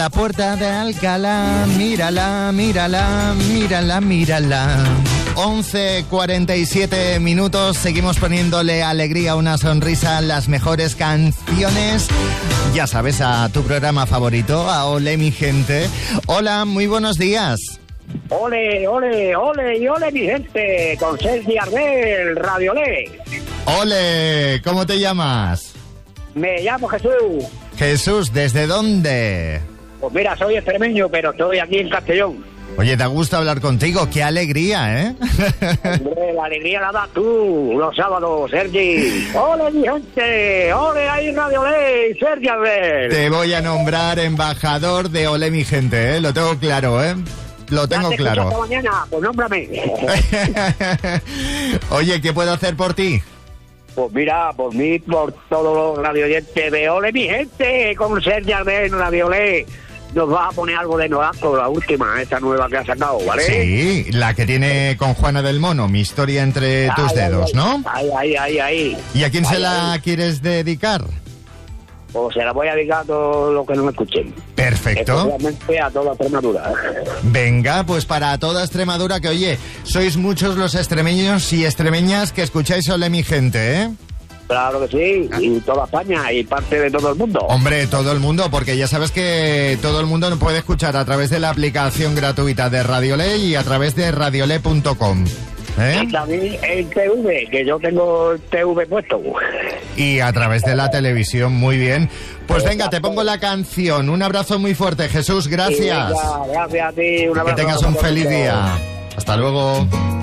La puerta de Alcalá, mírala, mírala, mírala, mírala. 11:47 minutos, seguimos poniéndole alegría, una sonrisa, las mejores canciones. Ya sabes, a tu programa favorito, a Ole mi gente. Hola, muy buenos días. Ole, ole, ole y ole mi gente, con Sergi Arbel, Radio Le. Ole, ¿cómo te llamas? Me llamo Jesús. Jesús, ¿desde dónde? Pues mira, soy extremeño, pero estoy aquí en Castellón. Oye, ¿te gusta hablar contigo? ¡Qué alegría, eh! Hombre, la alegría la das tú, los sábados, Sergi. ¡Ole, mi gente! ¡Ole, ahí Radio Le! ¡Sergi Arbel! Te voy a nombrar embajador de Ole mi gente, ¿eh? Lo tengo claro, ¿eh? Lo tengo claro. Hasta mañana, pues nómbrame. Oye, ¿qué puedo hacer por ti? Pues mira, por mí, por todos los radioyentes de Ole mi gente, con Sergi Arbel, Radio Le. Nos va a poner algo de Noasco, la última, esta nueva que ha sacado, ¿vale? Sí, la que tiene con Juana del Mono, Mi historia entre tus dedos, ¿no? Ahí. ¿Y a quién se la quieres dedicar? Pues se la voy a dedicar a todos los que no me escuchen. Perfecto. Especialmente a toda Extremadura. Venga, pues para toda Extremadura, que oye, sois muchos los extremeños y extremeñas que escucháis Ole mi gente, ¿eh? Claro que sí, y toda España y parte de todo el mundo. Hombre, todo el mundo, porque ya sabes que todo el mundo nos puede escuchar a través de la aplicación gratuita de Radio Le y a través de radiole.com. Y también el TV, que yo tengo el TV puesto. Y a través de la televisión, muy bien. Pues venga, te pongo la canción. Un abrazo muy fuerte, Jesús, gracias. Venga, gracias a ti, un abrazo. Que tengas un feliz día. Hasta luego.